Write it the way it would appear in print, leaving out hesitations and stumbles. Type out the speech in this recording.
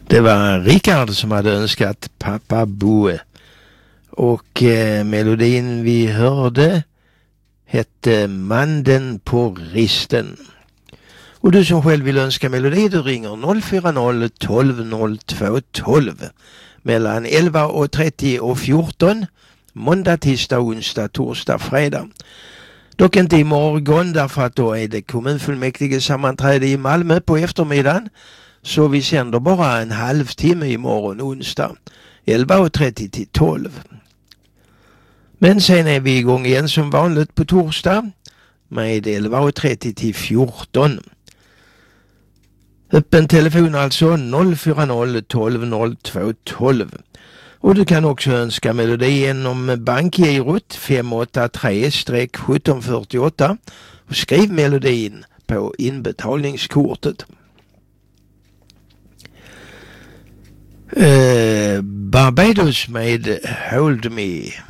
Det var Rickard som hade önskat Pappa Boe. Och melodin vi hörde hette Manden på risten. Och du som själv vill önska melodi, du ringer 040 12 02 12 mellan 11:30 och 14 måndag, tisdag, onsdag, torsdag, fredag. Dock inte imorgon därför att då är det kommunfullmäktige sammanträde i Malmö på eftermiddagen. Så vi sänder bara en halvtimme imorgon onsdag 11:30 till 12. Men sen är vi igång igen som vanligt på torsdag med 11:30 till 14. Öppen telefon alltså 040 12 02 12. Och du kan också önska melodin om bankgirot 583-1748 och skriv melodin på inbetalningskortet. Barbados med Hold Me.